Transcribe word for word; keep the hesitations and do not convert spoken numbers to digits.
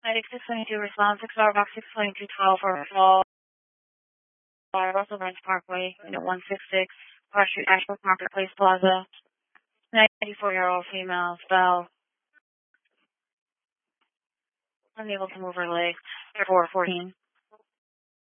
ninety-six twenty-two response, six hour box six twenty-two twelve for fall. Russell Branch Parkway, unit one six six, Park Street, Ashbrook Marketplace Plaza. ninety-four-year-old female, spell. Unable to move her leg. four fourteen.